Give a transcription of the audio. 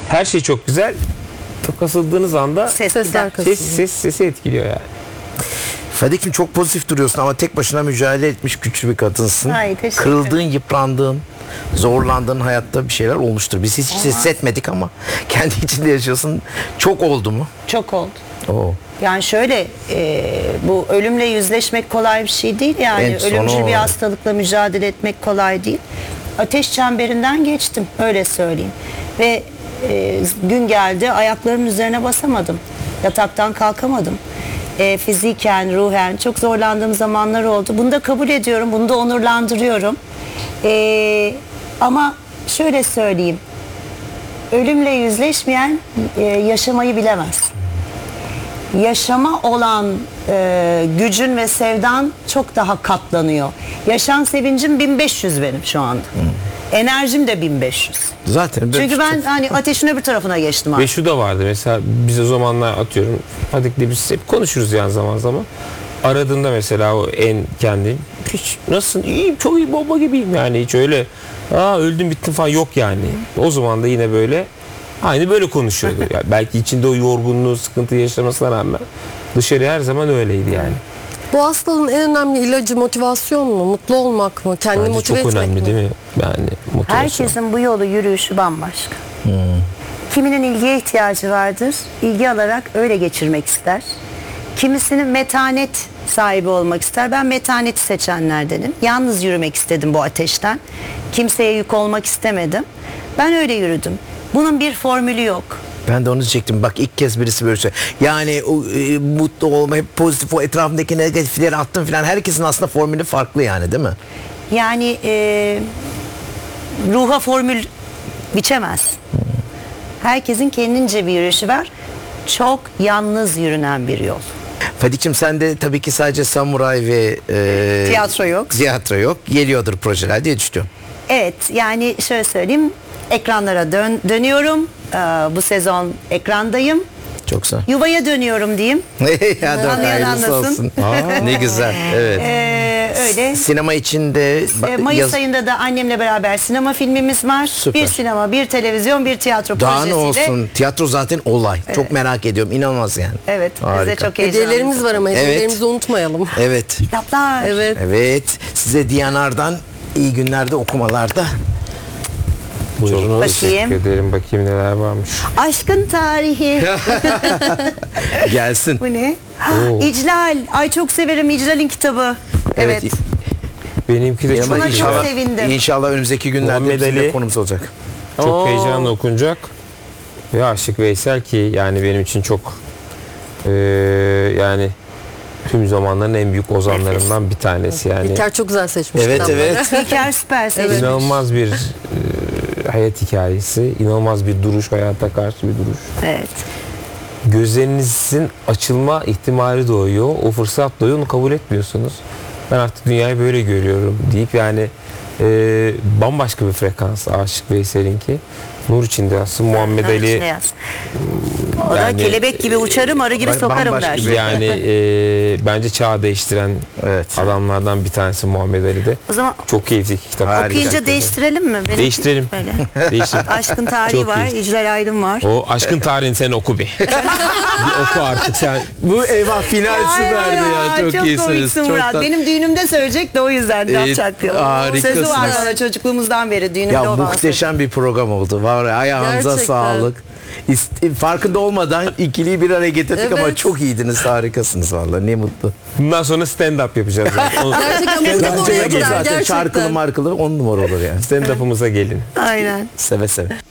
her şey çok güzel. Çok kasıldığınız anda sesi etkiliyor yani. Fadik'im çok pozitif duruyorsun ama tek başına mücadele etmiş güçlü bir kadınsın. Ay, teşekkür Kırıldığın, yıprandığın, zorlandığın hayatta bir şeyler olmuştur. Biz hiç hissetmedik ama kendi içinde yaşıyorsun. Çok oldu mu? Çok oldu. Oo. Yani şöyle bu ölümle yüzleşmek kolay bir şey değil yani. En sonu Ölümcül bir o. hastalıkla mücadele etmek kolay değil. Ateş çemberinden geçtim, öyle söyleyeyim. Ve gün geldi, ayaklarımın üzerine basamadım. Yataktan kalkamadım. Fiziken, ruhen çok zorlandığım zamanlar oldu. Bunu da kabul ediyorum, bunu da onurlandırıyorum. Ama şöyle söyleyeyim. Ölümle yüzleşmeyen yaşamayı bilemez. Yaşama olan gücün ve sevdan çok daha katlanıyor. Yaşam sevincim 1500 benim şu anda. Enerjim de 1500. Zaten. Çünkü ben hani ateşin öbür tarafına geçtim artık. Ve şu da vardı mesela, biz o zamanlar atıyorum Fadik'le biz hep konuşuruz yani zaman zaman. Aradığında mesela o en kendin, hiç nasılsın, iyiyim, çok iyi, bomba gibiyim yani, hiç öyle öldüm bittim falan yok yani. O zaman da yine böyle aynı böyle konuşuyordu. Yani belki içinde o yorgunluğu, sıkıntı yaşamasına rağmen dışarı her zaman öyleydi yani. Bu hastalığın en önemli ilacı motivasyon mu? Mutlu olmak mı? Kendini Bence motive çok etmek önemli mi? değil mi? Yani motivasyon. Herkesin bu yolu yürüyüşü bambaşka. Kiminin ilgiye ihtiyacı vardır. İlgi alarak öyle geçirmek ister. Kimisinin metanet sahibi olmak ister. Ben metaneti seçenlerdenim. Yalnız yürümek istedim bu ateşten. Kimseye yük olmak istemedim. Ben öyle yürüdüm. Bunun bir formülü yok. Ben de onu diyecektim. Bak ilk kez birisi böyle şey. Yani o, mutlu olma, hep pozitif, o etrafındaki negatifleri attın filan. Herkesin aslında formülü farklı yani, değil mi? Yani ruha formül biçemez. Herkesin kendince bir yürüyüşü var. Çok yalnız yürünen bir yol. Fadik'cim sende tabii ki sadece samuray ve Tiyatro yok. Tiyatro yok. Geliyordur projeler diye düşünüyorum. Evet, yani şöyle söyleyeyim. Ekranlara dönüyorum. Bu sezon ekrandayım. Çok güzel. Yuvaya dönüyorum diyeyim. Ya da Anlayan hayırlısı anlasın. olsun. Ne güzel. Evet. Öyle. Sinema içinde Mayıs ayında da annemle beraber sinema filmimiz var. Süper. Bir sinema, bir televizyon, bir tiyatro daha ne projesiyle. olsun. Tiyatro zaten olay. Çok merak ediyorum. İnanılmaz yani. Evet, biz de Harika. çok heyecanlıyız. Hediyelerimiz var ama Evet. hediyelerimizi unutmayalım. Evet. Kitaplar. Evet. Evet. Size Diyanar'dan iyi günlerde, okumalarda. Buyurun. Bakayım. Teşekkür ederim. Bakayım neler varmış. Aşkın tarihi. Gelsin. Bu ne? Oo. İclal. Ay çok severim İclal'in kitabı. Evet. Benimki de çok Buna çok inşallah, sevindim. İnşallah önümüzdeki günlerde Muhammed bizim de Ali. konumuz olacak. çok heyecanla okunacak. Ve Aşık Veysel ki yani benim için çok yani tüm zamanların en büyük ozanlarından bir tanesi yani. İlker çok güzel seçmiş. Evet, kitapları. evet. İlker süper seçmiş. İnanılmaz bir hayat hikayesi, inanılmaz bir duruş, hayata karşı bir duruş. Evet. Gözlerinizin açılma ihtimali doğuyor. O fırsat doğuyor, onu kabul etmiyorsunuz. Ben artık dünyayı böyle görüyorum deyip yani bambaşka bir frekans Aşık Veysel'inki. Nur içinde aslında Muhammed Nur içinde Ali yaz. O da kelebek gibi uçarım, arı gibi sokarım bambaşka der. bir- yani bence çağ değiştiren Evet. adamlardan bir tanesi Muhammed Ali'de. O zaman Çok keyifli iki kitap. Harika. okuyunca değiştirelim mi? Benim Değiştirelim. Böyle. Değiştirelim. Aşkın tarihi Çok var, iyi. İclal Aydın var. O aşkın tarihini sen oku bir. Bir oku artık sen. Bu eyvah final Ay, süperdi ya. Çok iyisiniz. komiksin Murat. Çok Benim düğünümde söyleyecek de o yüzden laf çaktı. harikasınız. Sözü var bana çocukluğumuzdan beri düğünümde Ya olan muhteşem bir program oldu. Var ya, ayağınıza Gerçekten. sağlık. Farkında olmadan ikiliyi bir araya getirdik ama Evet. çok iyiydiniz. Harikasınız vallahi. Ne mutlu. Bundan sonra stand up yapacağız. Yani. Gerçekten Bence mutlu oraya yapın gider. zaten Gerçekten. şarkılı markılı 10 numara olur yani. Stand up'ımıza gelin. Aynen. Seve seve.